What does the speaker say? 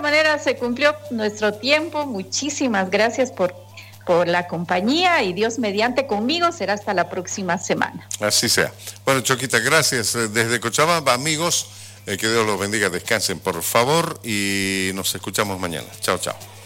manera se cumplió nuestro tiempo. Muchísimas gracias por la compañía y Dios mediante conmigo será hasta la próxima semana. Así sea. Bueno, Choquita, gracias. Desde Cochabamba, amigos, que Dios los bendiga, descansen por favor y nos escuchamos mañana. Chao, chao.